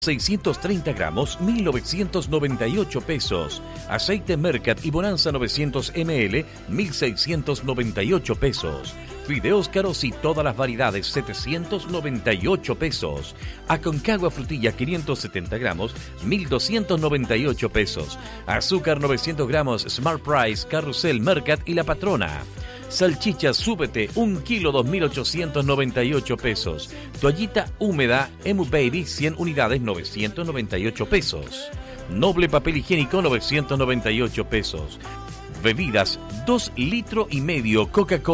630 gramos, 1.998 pesos. Aceite Mercat y Bonanza 900 ml, 1.698 pesos. Fideos Caros y todas las variedades, 798 pesos. Aconcagua Frutilla 570 gramos, 1.298 pesos. Azúcar 900 gramos, Smart Price, Carrusel, Mercat y La Patrona. Salchicha Súbete, 1 kilo, 2.898 pesos. Toallita húmeda Emu Baby, 100 unidades, 998 pesos. Noble Papel Higiénico, 998 pesos. Bebidas, 2,5 litros Coca-Cola.